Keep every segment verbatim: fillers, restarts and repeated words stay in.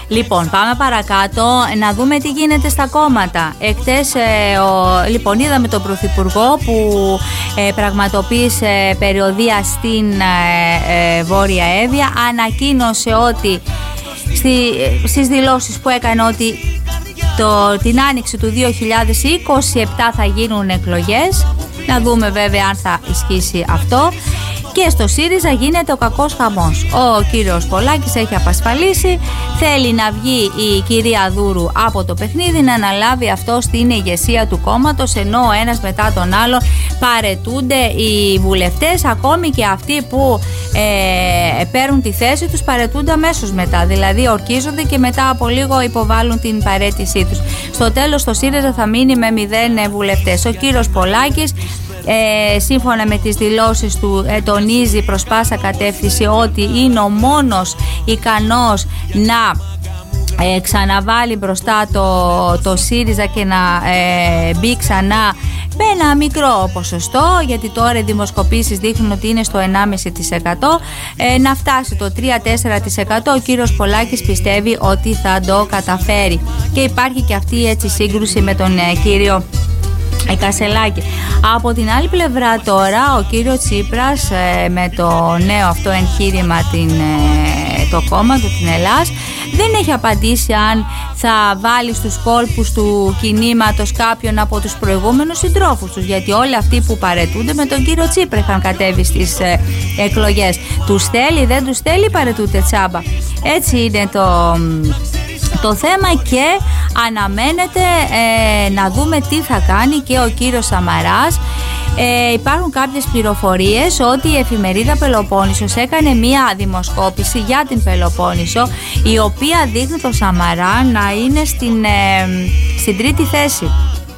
Λοιπόν, πάμε παρακάτω να δούμε τι γίνεται στα κόμματα. Εκτές, ε, ο, λοιπόν, είδαμε τον Πρωθυπουργό που ε, πραγματοποίησε περιοδεία στην ε, ε, Βόρεια Εύβοια. Ανακοίνωσε ότι στη, στις δηλώσεις που έκανε ότι το, την άνοιξη του δύο χιλιάδες είκοσι επτά θα γίνουν εκλογές. Να δούμε βέβαια αν θα ισχύσει αυτό. Και στο ΣΥΡΙΖΑ γίνεται ο κακός χαμός. Ο κύριος Πολάκης έχει απασφαλίσει, θέλει να βγει η κυρία Δούρου από το παιχνίδι, να αναλάβει αυτό στην ηγεσία του κόμματος, ενώ ο ένας μετά τον άλλο παρετούνται οι βουλευτές, ακόμη και αυτοί που ε, παίρνουν τη θέση τους παρετούνται αμέσως μετά, δηλαδή ορκίζονται και μετά από λίγο υποβάλλουν την παρέτησή τους. Στο τέλος το ΣΥΡΙΖΑ θα μείνει με μηδέν βουλευτές. Ο κύριος Πολάκης Ε, σύμφωνα με τις δηλώσεις του ε, τονίζει προς πάσα κατεύθυνση ότι είναι ο μόνος ικανός να ε, ξαναβάλει μπροστά το, το ΣΥΡΙΖΑ και να ε, μπει ξανά με ένα μικρό ποσοστό, γιατί τώρα οι δημοσκοπήσεις δείχνουν ότι είναι στο ενάμιση τοις εκατό, ε, να φτάσει το τρία με τέσσερα τοις εκατό. Ο κύριος Πολάκης πιστεύει ότι θα το καταφέρει και υπάρχει και αυτή έτσι σύγκρουση με τον ε, κύριο Κασελάκη. Από την άλλη πλευρά τώρα ο κύριος Τσίπρας ε, με το νέο αυτό εγχείρημα την, ε, το κόμμα του, την Ελλάς, δεν έχει απαντήσει αν θα βάλει στους κόλπους του κινήματος κάποιον από τους προηγούμενους συντρόφους τους, γιατί όλοι αυτοί που παρετούνται με τον κύριο Τσίπρα είχαν κατέβει στις ε, εκλογές. Τους θέλει, δεν τους θέλει, παρετούνται τσάμπα. Έτσι είναι το... το θέμα και αναμένεται ε, να δούμε τι θα κάνει και ο κύριος Σαμαράς. Ε, υπάρχουν κάποιες πληροφορίες ότι η εφημερίδα Πελοπόννησος έκανε μία δημοσκόπηση για την Πελοπόννησο, η οποία δείχνει το Σαμαρά να είναι στην, ε, στην τρίτη θέση.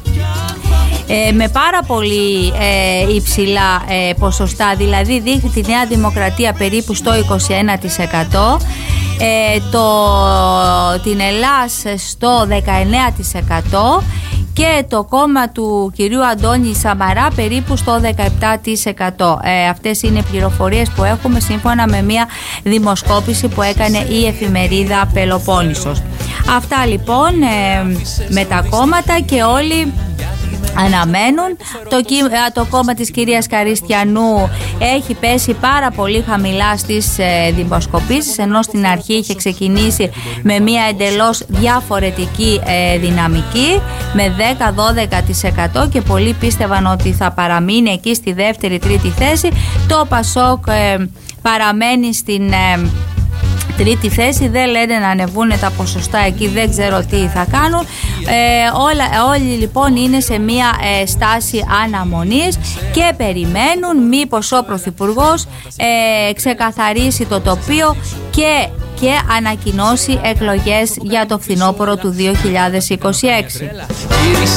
Ε, με πάρα πολύ ε, υψηλά ε, ποσοστά, δηλαδή δείχνει τη Νέα Δημοκρατία περίπου στο είκοσι ένα τοις εκατό, ε, το, την Ελλάς στο δεκαεννέα τοις εκατό και το κόμμα του κυρίου Αντώνη Σαμαρά περίπου στο δεκαεπτά τοις εκατό. Ε, αυτές είναι πληροφορίες που έχουμε σύμφωνα με μια δημοσκόπηση που έκανε η εφημερίδα Πελοπόννησος. Αυτά λοιπόν ε, με τα κόμματα και όλοι αναμένουν. Το, το κόμμα της κυρίας Καριστιανού έχει πέσει πάρα πολύ χαμηλά στις ε, δημοσκοπήσεις, ενώ στην αρχή είχε ξεκινήσει με μια εντελώς διαφορετική ε, δυναμική με δέκα με δώδεκα τοις εκατό και πολλοί πίστευαν ότι θα παραμείνει εκεί στη δεύτερη τρίτη θέση. Το Πασόκ ε, παραμένει στην ε, τρίτη θέση, δεν λένε να ανεβούν τα ποσοστά εκεί, δεν ξέρω τι θα κάνουν. Ε, όλα, όλοι λοιπόν είναι σε μια ε, στάση αναμονής και περιμένουν μήπως ο Πρωθυπουργός ε, ξεκαθαρίσει το τοπίο και, και ανακοινώσει εκλογές για το φθινόπωρο του δύο χιλιάδες είκοσι έξι.